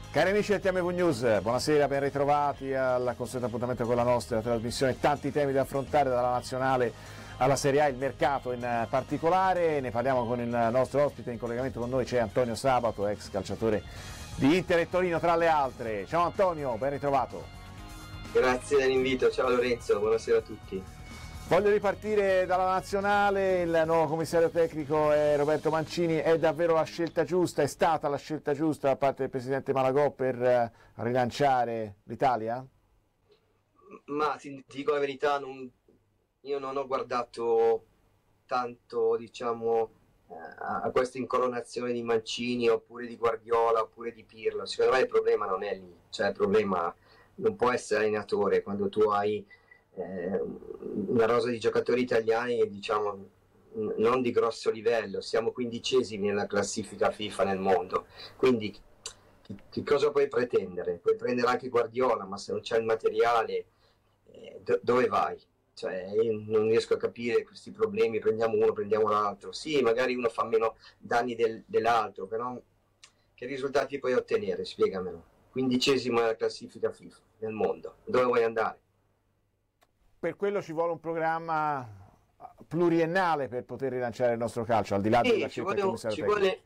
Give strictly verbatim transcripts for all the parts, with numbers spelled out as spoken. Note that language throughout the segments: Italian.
Cari amici del T M V News, buonasera, ben ritrovati al consueto appuntamento con la nostra trasmissione. Tanti temi da affrontare, dalla nazionale alla Serie A, il mercato in particolare. Ne parliamo con il nostro ospite. In collegamento con noi c'è Antonio Sabato, ex calciatore di Inter e Torino tra le altre. Ciao Antonio, ben ritrovato. Grazie dell'invito, ciao Lorenzo, buonasera a tutti. Voglio ripartire dalla nazionale. Il nuovo commissario tecnico è Roberto Mancini. È davvero la scelta giusta? È stata la scelta giusta da parte del presidente Malagò per rilanciare l'Italia? Ma ti dico la verità, non, io non ho guardato tanto, diciamo, a questa incoronazione di Mancini oppure di Guardiola oppure di Pirlo. Secondo me il problema non è lì, cioè il problema non può essere allenatore quando tu hai eh, una rosa di giocatori italiani, diciamo, non di grosso livello. Siamo quindicesimi nella classifica FIFA nel mondo, quindi che, che cosa puoi pretendere? Puoi prendere anche Guardiola, ma se non c'è il materiale eh, do, dove vai? Cioè, io non riesco a capire questi problemi, prendiamo uno, prendiamo l'altro. Sì, magari uno fa meno danni del, dell'altro, però che risultati puoi ottenere? Spiegamelo. Quindicesimo nella classifica FIFA nel mondo, dove vuoi andare? Per quello ci vuole un programma pluriennale per poter rilanciare il nostro calcio, al di là sì, della scelta del commissario tecnico. Vuole...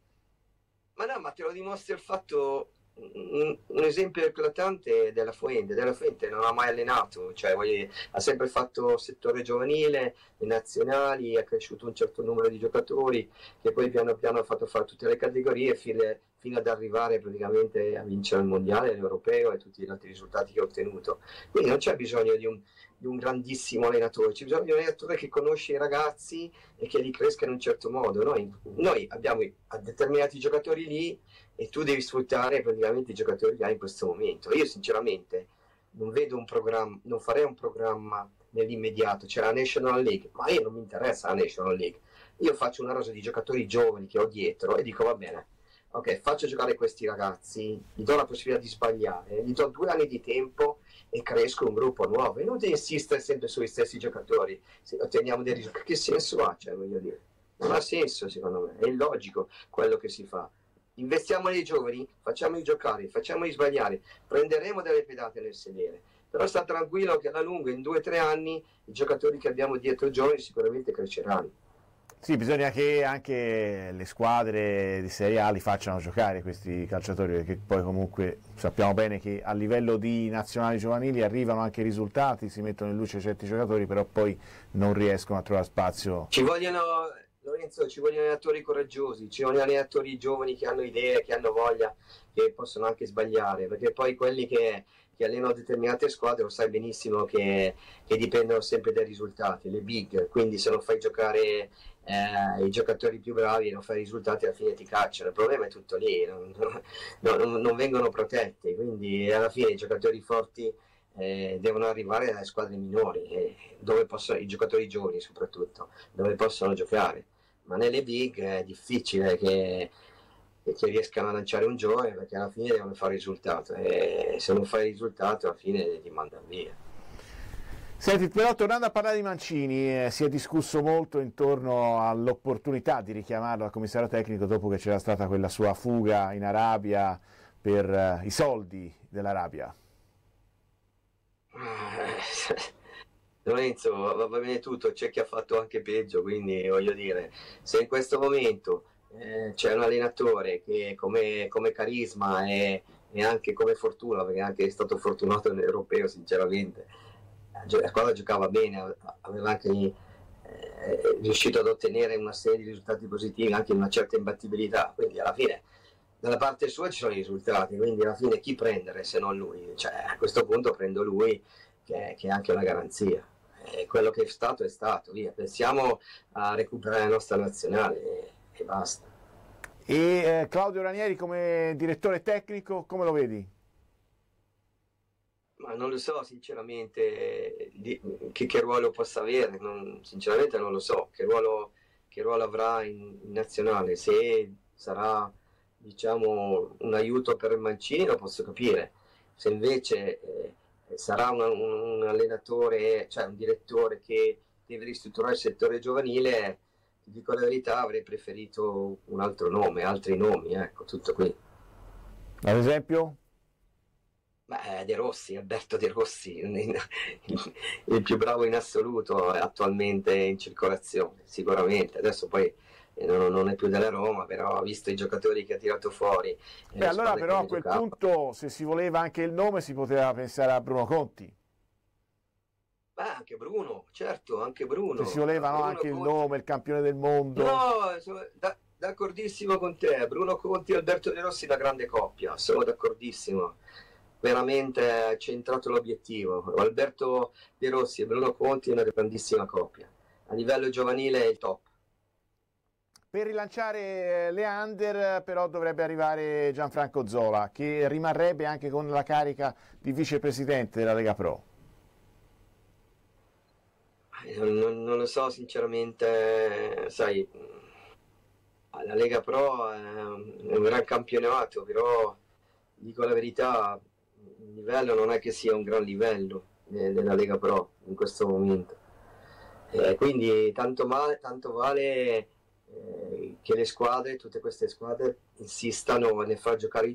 Ma no, ma te lo dimostra il fatto, un, un esempio eclatante della Fuente. Della Fuente non ha mai allenato, cioè voglio, ha sempre fatto settore giovanile, le nazionali, ha cresciuto un certo numero di giocatori che poi piano piano ha fatto fare tutte le categorie fino, fino ad arrivare praticamente a vincere il mondiale, l'europeo e tutti gli altri risultati che ha ottenuto. Quindi non c'è bisogno di un, di un grandissimo allenatore, c'è bisogno di un allenatore che conosce i ragazzi e che li cresca in un certo modo. Noi, noi abbiamo determinati giocatori lì e tu devi sfruttare praticamente i giocatori che hai in questo momento. Io sinceramente non vedo un programma, non farei un programma nell'immediato. C'è la National League, ma io non mi interessa la National League. Io faccio una rosa di giocatori giovani che ho dietro e dico va bene, ok, faccio giocare questi ragazzi, gli do la possibilità di sbagliare, gli do due anni di tempo e cresco un gruppo nuovo. E non devi insistere sempre sui stessi giocatori se otteniamo dei risultati. Che senso ha? Cioè, voglio dire, non ha senso secondo me, è illogico quello che si fa. Investiamo nei giovani, facciamoli giocare, facciamoli sbagliare, prenderemo delle pedate nel sedere, però sta tranquillo che alla lunga, in due o tre anni, i giocatori che abbiamo dietro giovani sicuramente cresceranno. Sì, bisogna che anche le squadre di Serie A li facciano giocare questi calciatori, perché poi comunque sappiamo bene che a livello di nazionali giovanili arrivano anche i risultati, si mettono in luce certi giocatori, però poi non riescono a trovare spazio. Ci vogliono... Lorenzo, ci vogliono allenatori coraggiosi, ci vogliono allenatori giovani che hanno idee, che hanno voglia, che possono anche sbagliare, perché poi quelli che, che allenano determinate squadre lo sai benissimo che, che dipendono sempre dai risultati, le big, quindi se non fai giocare eh, i giocatori più bravi, non fai risultati, alla fine ti cacciano. Il problema è tutto lì, non, non, non vengono protetti, quindi alla fine i giocatori forti Eh, devono arrivare dalle squadre minori, eh, dove possono, i giocatori giovani soprattutto, dove possono giocare, ma nelle big è difficile che, che riescano a lanciare un giovane, perché alla fine devono fare risultato e se non fai risultato alla fine ti mandano via. Senti, però tornando a parlare di Mancini, eh, si è discusso molto intorno all'opportunità di richiamarlo al commissario tecnico dopo che c'era stata quella sua fuga in Arabia per eh, i soldi dell'Arabia. Lorenzo, va bene tutto, c'è chi ha fatto anche peggio, quindi voglio dire, se in questo momento eh, c'è un allenatore che come, come carisma e, e anche come fortuna, perché anche è stato fortunato nell'europeo sinceramente, la squadra giocava bene, aveva anche eh, riuscito ad ottenere una serie di risultati positivi, anche una certa imbattibilità, quindi alla fine dalla parte sua ci sono i risultati, quindi alla fine chi prendere se non lui? Cioè, a questo punto prendo lui che, che è anche una garanzia, e quello che è stato è stato, via, pensiamo a recuperare la nostra nazionale e, e basta. E eh, Claudio Ranieri come direttore tecnico come lo vedi? Ma non lo so sinceramente di, che, che ruolo possa avere, non, sinceramente non lo so che ruolo, che ruolo avrà in, in nazionale, se sarà diciamo un aiuto per Mancini lo posso capire, se invece eh, sarà una, un, un allenatore, cioè un direttore che deve ristrutturare il settore giovanile, ti dico la verità, avrei preferito un altro nome, altri nomi, ecco, tutto qui. Ad esempio? Beh, De Rossi, Alberto De Rossi, il più bravo in assoluto attualmente in circolazione, sicuramente. Adesso poi eh, non, non è più della Roma, però ha visto i giocatori che ha tirato fuori, eh, Beh, le allora squadre però che a quel giocava. punto, se si voleva anche il nome, si poteva pensare a Bruno Conti. Beh, anche Bruno, certo, anche Se si Bruno. voleva, no, Bruno anche il Conti. nome, il campione del mondo. No, sono da- d'accordissimo con te. Bruno Conti e Alberto De Rossi, una grande coppia, sono d'accordissimo. Veramente ha centrato l'obiettivo. Alberto De Rossi e Bruno Conti è una grandissima coppia. A livello giovanile è il top. Per rilanciare le under però dovrebbe arrivare Gianfranco Zola, che rimarrebbe anche con la carica di vicepresidente della Lega Pro. Eh, Non, non lo so sinceramente, sai, la Lega Pro è è un gran campionato, però dico la verità, il livello non è che sia un gran livello eh, della Lega Pro in questo momento. Eh, quindi tanto, male, tanto vale eh, che le squadre, tutte queste squadre, insistano nel far giocare i